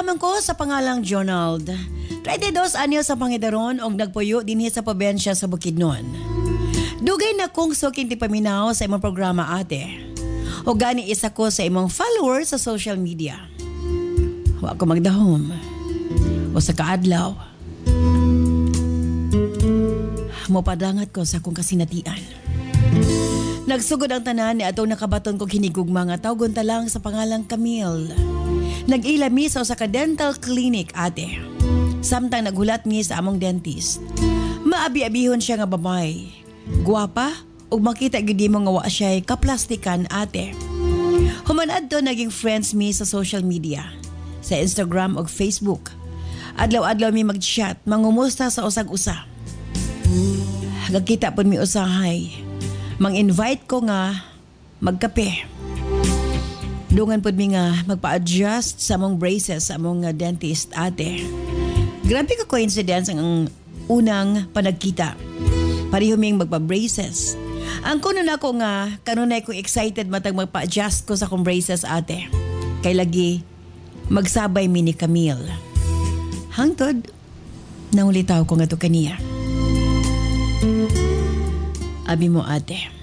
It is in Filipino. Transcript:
lamang ko sa pangalang Jonald. 32 anyo sa Pangidaron og nagpuyo dinhi sa probensya sa Bukidnon. Dugay na kong suking ti paminaw sa imong programa ate. O gani isa ko sa imong followers sa social media. Wa ko magdahom. O sa kaadlaw. Mopadangat ko sa akong kasinatian. Nagsugod ang tanan ni atong nakabaton kong hinigugma nga tawgon ta lang sa pangalang Camille. Nag-ilami sa usa ka dental clinic ate. Samtang naghulat mi sa among dentist. Maabi-abihon siya nga babay. Guwapa ug makita gyud mo nga wa siya kaplastikan ate. Human adto naging friends mi sa social media, sa Instagram ug Facebook. Adlaw-adlaw mi mag-chat, mangumusta sa usag-usa. Nagkita pud mi usahay. Mang-invite ko nga magkape. Dungan pud mi nga magpa-adjust sa among braces sa among dentist ate. Grabe ka coincidence ang unang panagkita. Pareho ming magpa-braces. Ang kuno na ko nga, kanunay ko excited matag magpa-adjust ko sa akong braces ate. Kay lagi, magsabay mi ni Camille. Hangtod, nangulitaw ko nga to kaniya. Abi mo ate.